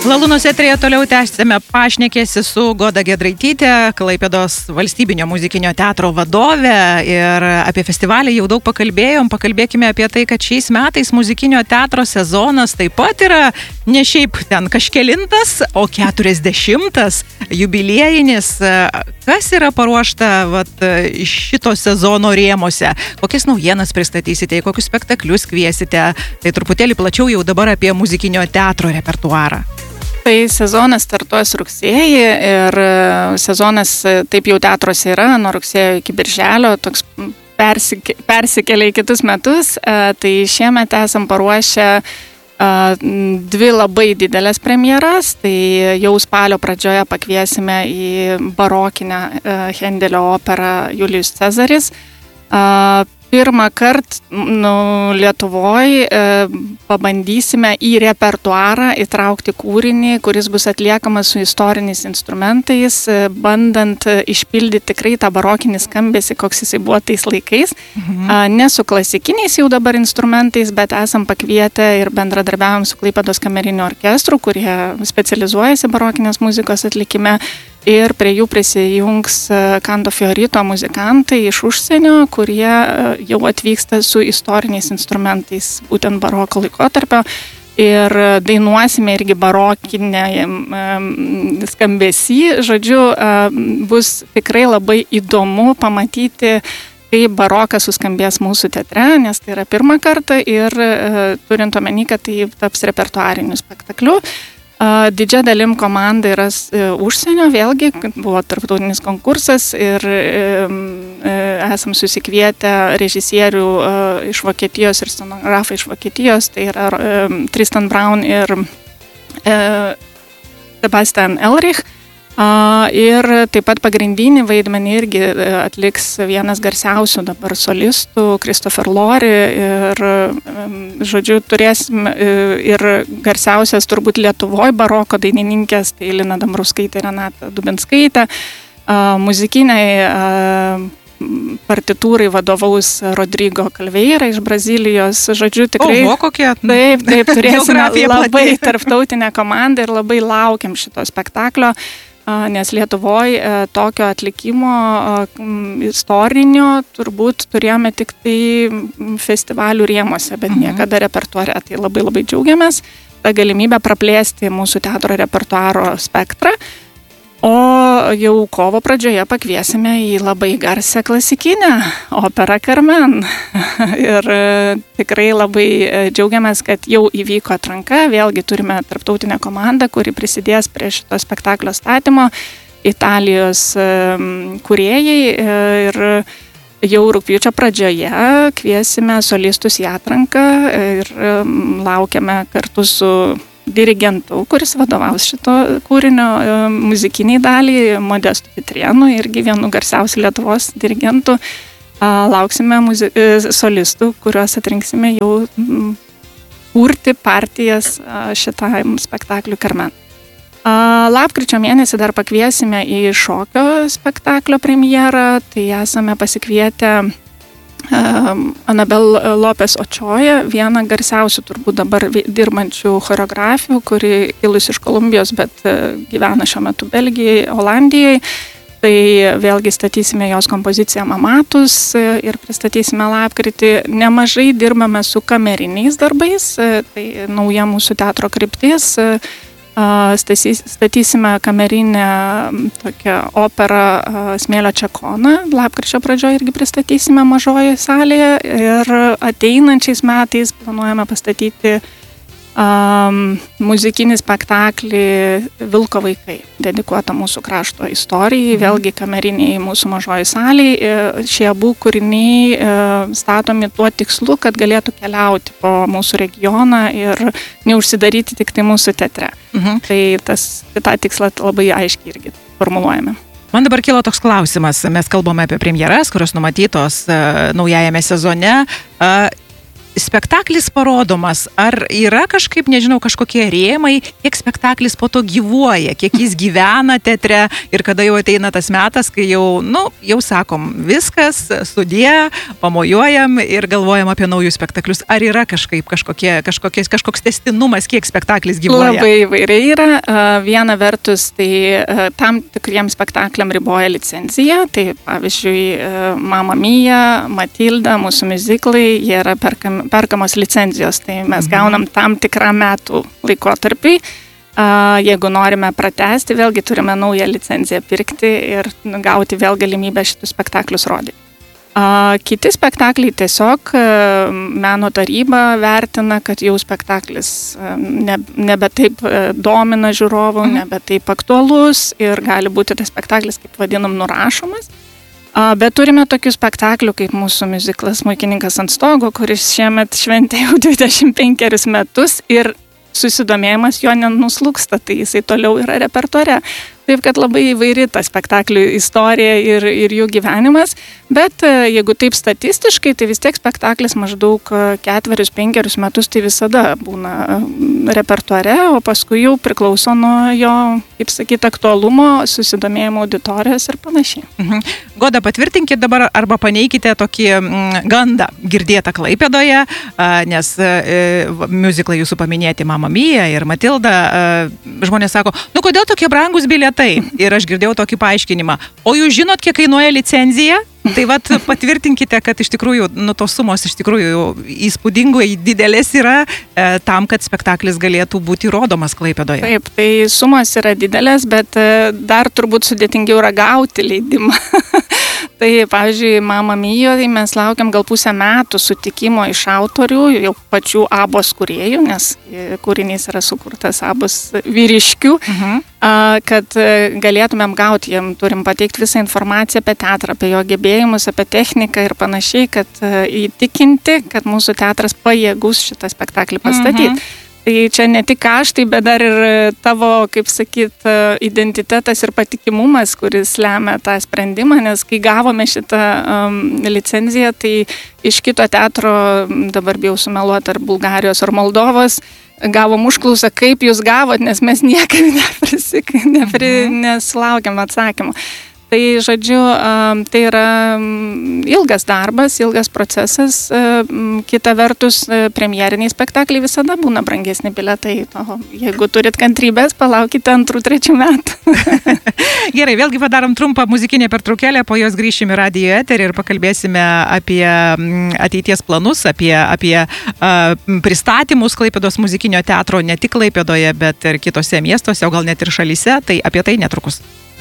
Lalūnos eteryje toliau tęsime pašnekėsi su Goda Giedraityte, Klaipėdos valstybinio muzikinio teatro vadove, ir apie festivalį jau daug pakalbėjom. Pakalbėkime apie tai, kad šiais metais muzikinio teatro sezonas taip pat yra ne šiaip ten kažkelintas, o 40 jubiliejinis. Kas yra paruošta šito sezono rėmose? Kokias naujienas pristatysite, kokius spektaklius kviesite? Tai truputėlį plačiau jau dabar apie muzikinio teatro repertuarą. Tai sezonas startuos rugsėjį ir sezonas taip jau teatruose yra nuo rugsėjo iki birželio, toks persikelia į kitus metus. Tai šiemet esam paruošę dvi labai didelės premjeras. Tai jau spalio pradžioje pakviesime į barokinę Hendelio operą Julijus Cezaris. Pirmą kartą Lietuvoje pabandysime į repertuarą įtraukti kūrinį, kuris bus atliekamas su istoriniais instrumentais, bandant išpildyti tikrai tą barokinį skambesį, koks jisai buvo tais laikais. Ne su klasikiniais jau dabar instrumentais, bet esam pakvietę ir bendradarbiavom su Klaipėdos kameriniu orkestru, kurie specializuojasi barokinės muzikos atlikime. Ir prie jų prisijungs Canto Fiorito muzikantai iš užsienio, kurie jau atvyksta su istoriniais instrumentais, būtent baroko laikotarpio. Ir dainuosime irgi barokinę skambesį. Žodžiu, bus tikrai labai įdomu pamatyti, kaip barokas suskambės mūsų teatre, nes tai yra pirmą kartą ir turint omeny, kad tai taps repertuariniu spektakliu. Didžia dalim komanda yra užsienio, vėlgi, buvo tarptautinis konkursas ir esam susikvietę režisierių iš Vokietijos ir scenografą iš Vokietijos, tai yra Tristan Braun ir Sebastian Elrich. Ir taip pat pagrindinį vaidmenį irgi atliks vienas garsiausių dabar solistų, Christopher Lori, ir, žodžiu, turėsim ir garsiausias turbūt Lietuvoje baroko dainininkės, tai Lina Dambrauskaitė ir Renata Dubinskaitė, muzikiniai partitūrai vadovaus Rodrigo Calveira iš Brazilijos, žodžiu, tikrai. Oho, kokie. Taip, turėsime labai tarptautinę komandą ir labai laukiam šito spektaklio. Nes Lietuvoje tokio atlikimo istorinio turbūt turėjome tik tai festivalių rėmuose, bet niekada repertuare. Tai labai labai džiaugiamės tą galimybę praplėsti mūsų teatro repertuaro spektrą. O jau kovo pradžioje pakviesime į labai garsią klasikinę operą Carmen. Ir tikrai labai džiaugiamės, kad jau įvyko atranka. Vėlgi turime tarptautinę komandą, kuri prisidės prie šito spektaklio statymo. Italijos kūrėjai ir jau rugpjūčio pradžioje kviesime solistus į atranką ir laukiame kartu su dirigentu, kuris vadovaus šito kūrinio muzikiniai daliai, Modestu Pitrėnu, irgi vienu garsiausių Lietuvos dirigentų. Lauksime solistų, kuriuos atrinksime jau kurti partijas šitam spektakliui Carmen. Lapkričio mėnesį dar pakviesime į šokio spektaklio premjerą, tai esame pasikvietę Anabel Lopes Ochoa, vieną garsiausių turbūt dabar dirbančių choreografių, kuri kilus iš Kolumbijos, bet gyvena šiuo metu Belgijoje, Olandijoje. Tai vėlgi statysime jos kompoziciją Mamatus ir pristatysime lapkritį. Nemažai dirbame su kameriniais darbais, tai nauja mūsų teatro kryptis. Statysime kamerinę tokią operą Smėlio Čekoną. Lapkričio pradžioje irgi pristatysime mažoje salėje ir ateinančiais metais planuojame pastatyti muzikinį spektaklį Vilko vaikai, dedikuotą mūsų krašto istorijai, vėlgi kameriniai mūsų mažoji salėje. Šie abu kūriniai statomi tuo tikslu, kad galėtų keliauti po mūsų regioną ir neužsidaryti tik tai mūsų teatre. Tai tą tikslą labai aiškiai irgi formuluojame. Man dabar kilo toks klausimas. Mes kalbame apie premjeras, kurios numatytos naujajame sezone. spektaklis parodomas, ar yra kažkaip, nežinau, kažkokie rėmai, kiek spektaklis po to gyvuoja, kiek jis gyvena teatre ir kada jau ateina tas metas, kai jau sakom, viskas, sudie, pamojuojam ir galvojam apie naujus spektaklius. Ar yra kažkoks tęstinumas, kiek spektaklis gyvuoja? Labai įvairiai yra. Viena vertus, tai tam tikriems spektakliam riboja licenzija. Tai pavyzdžiui, Mamma Mia, Matilda, mūsų miuziklai, jie yra perkamos licenzijos, tai mes gaunam tam tikrą metų laikotarpį. Jeigu norime pratęsti, vėlgi turime naują licenciją pirkti ir gauti vėl galimybę šitus spektaklius rodyti. Kiti spektakliai tiesiog meno taryba vertina, kad jau spektaklis nebe taip domina žiūrovų, nebe taip aktualus ir gali būti tas spektaklis, kaip vadinam, nurašomas. Bet turime tokių spektaklių kaip mūsų miuziklas Smuikininkas ant stogo, kuris šiemet šventė jau 25 metus ir susidomėjimas jo nenuslūksta, tai jisai toliau yra repertuare. Taip, kad labai įvairi ta spektaklių istorija ir jų gyvenimas, bet jeigu taip statistiškai, tai vis tiek spektaklis maždaug 4-5 metus tai visada būna repertuare, o paskui jau priklauso nuo jo, kaip sakyti, aktualumo, susidomėjimo auditorijos ir panašiai. Goda, patvirtinkit dabar arba paneikite tokį gandą girdėtą Klaipėdoje, nes miuziklai jūsų paminėti Mamma Mia ir Matilda, žmonės sako, kodėl tokie brangus bilietai? Ir aš girdėjau tokį paaiškinimą. O jūs žinot, kiek kainuoja licenzija? Tai vat patvirtinkite, kad iš tikrųjų, tos sumos iš tikrųjų įspūdingai didelės yra tam, kad spektaklis galėtų būti rodomas Klaipėdoje. Taip, tai sumos yra didelės, bet dar turbūt sudėtingiau yra gauti leidimą. Tai, pavyzdžiui, Mamma Mia, tai mes laukiam gal pusę metų sutikimo iš autorių, jau pačių ABBOS kūrėjų, nes kūrinys yra sukurtas ABBOS vyriškių, kad galėtumėm gauti, jiem turim pateikti visą informaciją apie teatrą, apie jo gebėjimus, apie techniką ir panašiai, kad įtikinti, kad mūsų teatras pajėgus šitą spektaklį pastatyti. Tai čia ne tik kaštai, bet dar ir tavo, kaip sakyt, identitetas ir patikimumas, kuris lemia tą sprendimą, nes kai gavome šitą licenciją, tai iš kito teatro, dabar bijau sumeluoti, ar Bulgarijos, ar Moldovos, gavom užklausą, kaip jūs gavot, nes mes niekaip nesulaukiam atsakymų. Tai, žodžiu, tai yra ilgas darbas, ilgas procesas. Kita vertus, premjeriniai spektakliai visada būna brangesni bilietai. Jeigu turit kantrybės, palaukite 2-3 metų. Gerai, vėlgi padarom trumpą muzikinę pertraukėlę, po jos grįšime į radijo eterį ir pakalbėsime apie ateities planus, apie pristatymus Klaipėdos muzikinio teatro ne tik Klaipėdoje, bet ir kitose miestuose, o gal net ir šalyse. Tai apie tai netrukus.